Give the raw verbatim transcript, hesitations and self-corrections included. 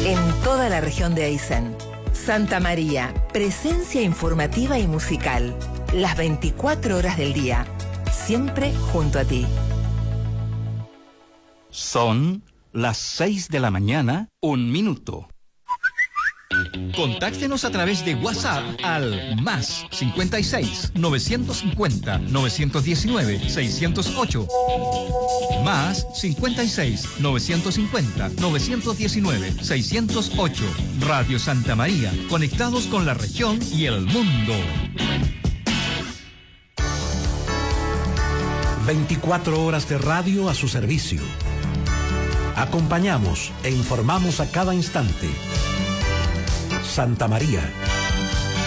en toda la región de Aysén. Santa María, presencia informativa y musical, las veinticuatro horas del día, siempre junto a ti. Son las seis de la mañana, un minuto. Contáctenos a través de WhatsApp al más cincuenta y seis, novecientos cincuenta, novecientos diecinueve, seiscientos ocho. Más cincuenta y seis, novecientos cincuenta, novecientos diecinueve, seiscientos ocho. Radio Santa María, conectados con la región y el mundo. veinticuatro horas de radio a su servicio. Acompañamos e informamos a cada instante. Santa María.